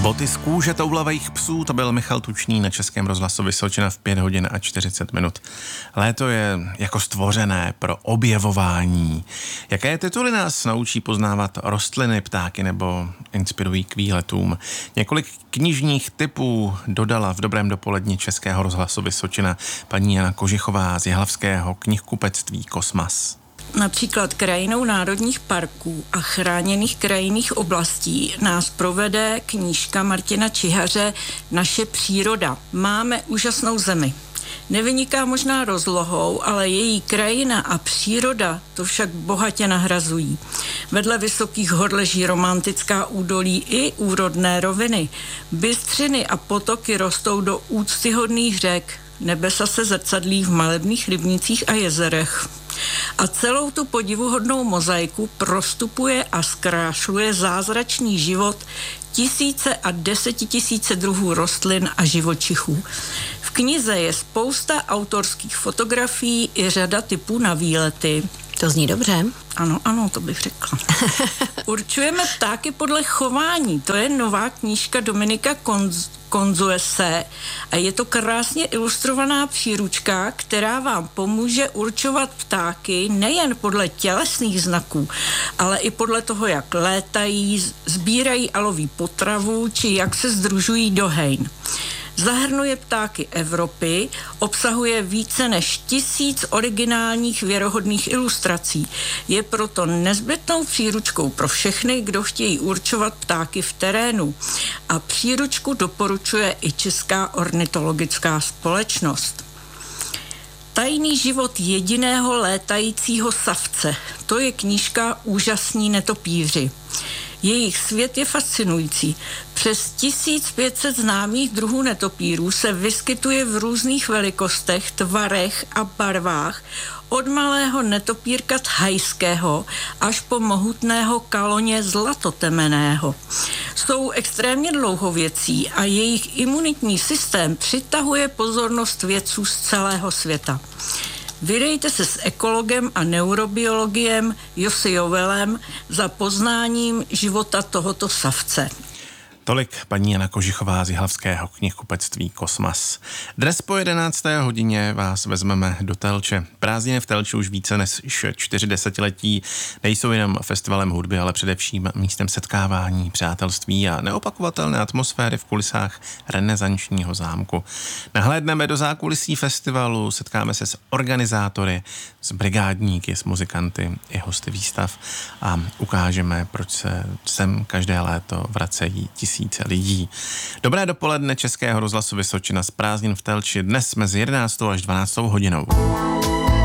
Boty z kůže toulavých psů, to byl Michal Tučný na Českém rozhlasu Vysočina v 5 hodin a 40 minut. Léto je jako stvořené pro objevování. Jaké tituly nás naučí poznávat rostliny, ptáky nebo inspirují k výletům? Několik knižních tipů dodala v dobrém dopoledni Českého rozhlasu Vysočina paní Jana Kožichová z jihlavského knihkupectví Kosmas. Například krajinou národních parků a chráněných krajinných oblastí nás provede knížka Martina Čihaře Naše příroda. Máme úžasnou zemi. Nevyniká možná rozlohou, ale její krajina a příroda to však bohatě nahrazují. Vedle vysokých hor leží romantická údolí i úrodné roviny. Bystřiny a potoky rostou do úctyhodných řek. Nebesa se zrcadlí v malebných rybnících a jezerech. A celou tu podivuhodnou mozaiku prostupuje a zkrášluje zázračný život tisíce a desetitisíce druhů rostlin a živočichů. V knize je spousta autorských fotografií i řada tipů na výlety. To zní dobře. Ano, to bych řekla. Určujeme ptáky podle chování. To je nová knížka Dominika Konzuese a je to krásně ilustrovaná příručka, která vám pomůže určovat ptáky nejen podle tělesných znaků, ale i podle toho, jak létají, sbírají a loví potravu, či jak se sdružují do hejn. Zahrnuje ptáky Evropy, obsahuje více než 1000 originálních věrohodných ilustrací. Je proto nezbytnou příručkou pro všechny, kdo chtějí určovat ptáky v terénu. A příručku doporučuje i Česká ornitologická společnost. Tajný život jediného létajícího savce. To je knížka Úžasní netopýři. Jejich svět je fascinující. Přes 1500 známých druhů netopýrů se vyskytuje v různých velikostech, tvarech a barvách, od malého netopírka thajského až po mohutného kaloně zlatotemenného. Jsou extrémně dlouhověcí a jejich imunitní systém přitahuje pozornost vědců z celého světa. Vydejte se s ekologem a neurobiologem Jussi Jovelem za poznáním života tohoto savce. Tolik paní Jana Kožichová z jihlavského knihkupectví Kosmas. Dnes po 11. hodině vás vezmeme do Telče. Prázdniny v Telči už více než 4 desetiletí nejsou jenom festivalem hudby, ale především místem setkávání, přátelství a neopakovatelné atmosféry v kulisách renesančního zámku. Nahlédneme do zákulisí festivalu, setkáme se s organizátory, s brigádníky, s muzikanty i hosty výstav a ukážeme, proč se sem každé léto vracejí tisíce lidí. Dobré dopoledne Českého rozhlasu Vysočina z prázdnin v Telči dnes mezi 11. až 12. hodinou.